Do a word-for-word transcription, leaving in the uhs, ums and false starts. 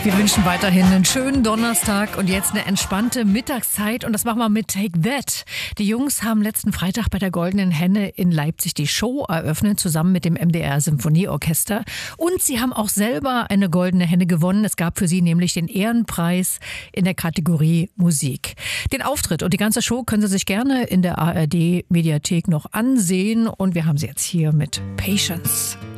Wir wünschen weiterhin einen schönen Donnerstag und jetzt eine entspannte Mittagszeit und das machen wir mit Take That. Die Jungs haben letzten Freitag bei der Goldenen Henne in Leipzig die Show eröffnet, zusammen mit dem M D R Symphonieorchester. Und sie haben auch selber eine Goldene Henne gewonnen. Es gab für sie nämlich den Ehrenpreis in der Kategorie Musik. Den Auftritt und die ganze Show können Sie sich gerne in der A R D Mediathek noch ansehen und wir haben sie jetzt hier mit Patience.